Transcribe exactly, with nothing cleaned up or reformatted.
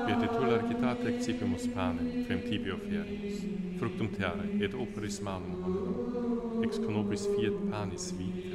Spiritul architate excipimus panem, frem tibio ferimus, fructum terrae, et operis malum hominum, ex conobis fiat panis vitae.